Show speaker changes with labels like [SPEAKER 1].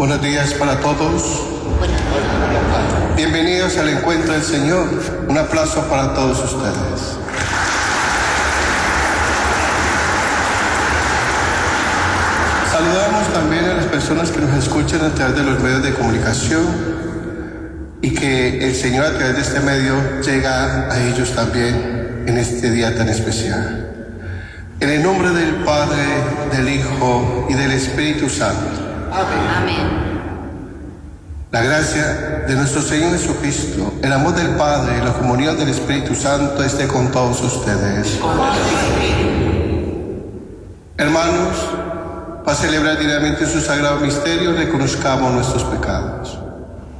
[SPEAKER 1] Buenos días para todos. Bienvenidos al encuentro del Señor. Un aplauso para todos ustedes. Saludamos también a las personas que nos escuchan a través de los medios de comunicación y que el Señor a través de este medio llega a ellos también en este día tan especial. En el nombre del Padre, del Hijo y del Espíritu Santo.
[SPEAKER 2] Amén.
[SPEAKER 1] La gracia de nuestro Señor Jesucristo, el amor del Padre y la comunión del Espíritu Santo esté con todos ustedes. Hermanos, para celebrar diariamente su sagrado misterio, reconozcamos nuestros pecados.